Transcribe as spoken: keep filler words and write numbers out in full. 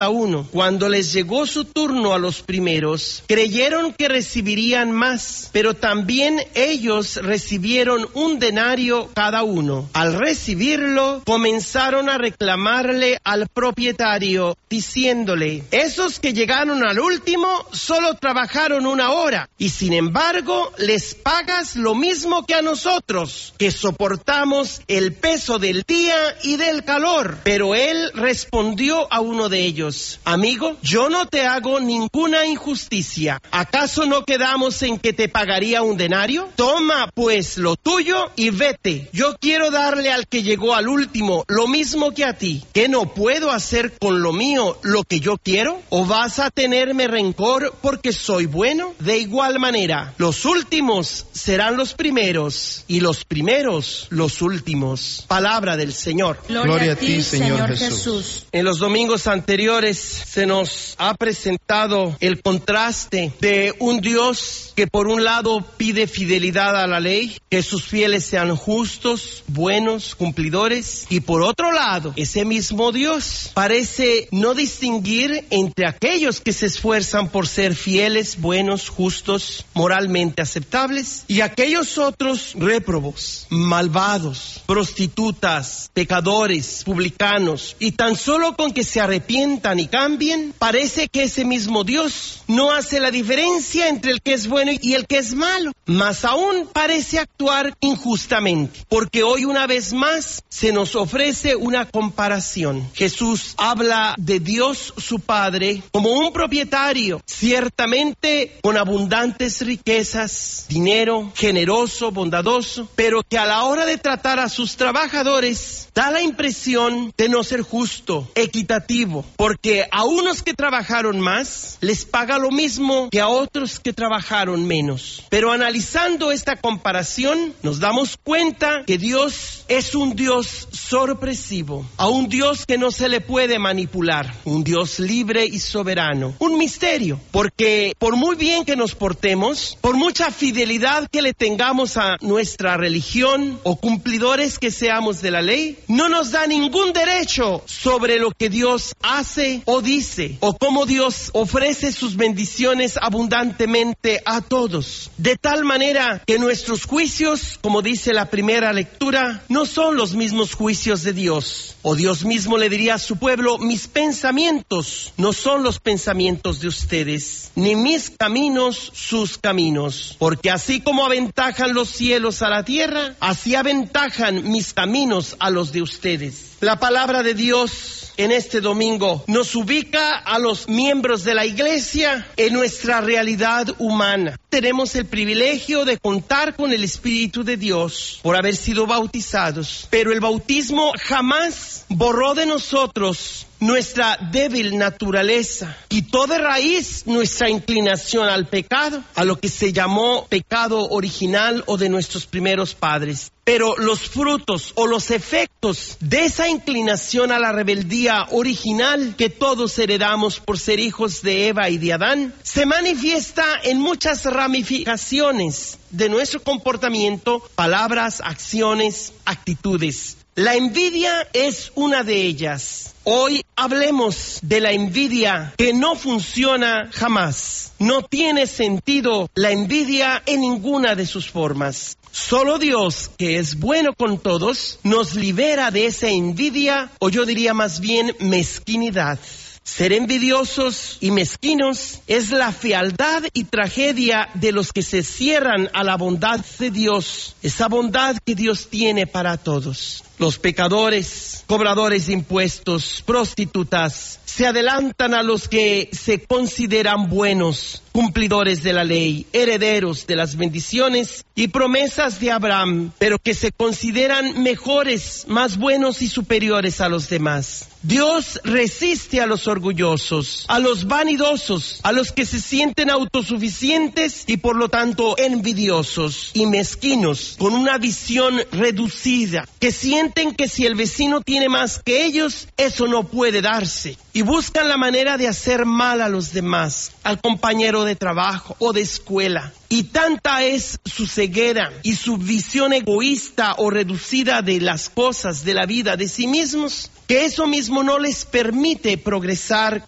cada uno. Cuando les llegó su turno a los primeros, creyeron que recibirían más, pero también ellos recibieron un denario cada uno. Al recibirlo, comenzaron a reclamarle al propietario, diciéndole: esos que llegaron al último solo trabajaron una hora, y sin embargo les pagas lo mismo que a nosotros, que soportamos el peso del día y del calor. Pero él respondió a uno de ellos: amigo, yo no te hago ninguna injusticia. ¿Acaso no quedamos en que te pagaría un denario? Toma pues lo tuyo y vete. Yo quiero darle al que llegó al último lo mismo que a ti. ¿Qué no puedo hacer con lo mío lo que yo quiero? ¿O vas a tenerme rencor porque soy bueno? De igual manera, los últimos serán los primeros y los primeros los últimos. Palabra del Señor. Gloria, Gloria a ti, Señor Jesús. Jesús. En los domingos anteriores se nos ha presentado el contraste de un Dios que por un lado pide fidelidad a la ley, que sus fieles sean justos, buenos, cumplidores, y por otro lado, ese mismo Dios parece no distinguir entre aquellos que se esfuerzan por ser fieles, buenos, justos, moralmente aceptables, y aquellos otros réprobos, malvados, prostitutas, pecadores, publicanos, y tan solo con que se arrepientan y cambien, parece que ese mismo Dios no hace la diferencia entre el que es bueno y el que es malo. Más aún parece actuar injustamente, porque hoy una vez más se nos ofrece una comparación. Jesús habla de Dios su Padre como un propietario, ciertamente con abundantes riquezas, dinero, generoso, bondadoso, pero que a la hora de tratar a sus trabajadores da la impresión de no ser justo, equitativo, porque a unos que trabajaron más les paga lo mismo que a otros que trabajaron menos. Pero analizando esta comparación nos damos cuenta que Dios es un Dios sorpresivo, a un Dios que no se le puede manipular, un Dios libre y soberano, un misterio, porque por muy bien que nos portemos, por mucha fidelidad que le tengamos a nuestra religión o cumplidores que seamos de la ley, no nos da ningún derecho sobre lo que Dios hace o dice, o cómo Dios ofrece sus bendiciones abundantemente a todos. De tal manera que nuestros juicios, como dice la primera lectura, no son los mismos juicios de Dios. O Dios mismo le diría a su pueblo: mis pensamientos no son los pensamientos de ustedes, ni mis caminos sus caminos. Porque así como aventajan los cielos a la tierra, así aventajan mis caminos a los de ustedes. La palabra de Dios en este domingo nos ubica a los miembros de la Iglesia en nuestra realidad humana. Tenemos el privilegio de contar con el Espíritu de Dios por haber sido bautizados, pero el bautismo jamás borró de nosotros nuestra débil naturaleza, quitó de raíz nuestra inclinación al pecado, a lo que se llamó pecado original o de nuestros primeros padres. Pero los frutos o los efectos de esa inclinación a la rebeldía original que todos heredamos por ser hijos de Eva y de Adán, se manifiesta en muchas ramificaciones de nuestro comportamiento, palabras, acciones, actitudes. La envidia es una de ellas. Hoy hablemos de la envidia que no funciona jamás. No tiene sentido la envidia en ninguna de sus formas. Solo Dios, que es bueno con todos, nos libera de esa envidia, o yo diría más bien mezquinidad. Ser envidiosos y mezquinos es la fealdad y tragedia de los que se cierran a la bondad de Dios, esa bondad que Dios tiene para todos. Los pecadores, cobradores de impuestos, prostitutas, se adelantan a los que se consideran buenos, cumplidores de la ley, herederos de las bendiciones y promesas de Abraham, pero que se consideran mejores, más buenos y superiores a los demás. Dios resiste a los orgullosos, a los vanidosos, a los que se sienten autosuficientes y por lo tanto envidiosos y mezquinos, con una visión reducida, que sienten que si el vecino tiene más que ellos, eso no puede darse, y buscan la manera de hacer mal a los demás, al compañero de trabajo o de escuela. Y tanta es su ceguera y su visión egoísta o reducida de las cosas, de la vida, de sí mismos, que eso mismo no les permite progresar